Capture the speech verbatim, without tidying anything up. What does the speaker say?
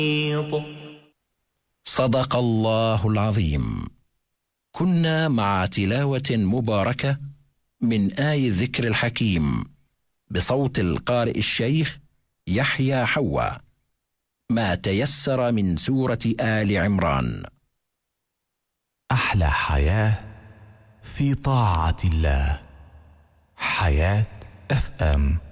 صدق الله العظيم. كنا مع تلاوة مباركة من آي الذكر الحكيم بصوت القارئ الشيخ يحيى حوا، ما تيسر من سورة آل عمران. أحلى حياة في طاعة الله. حياة اف ام.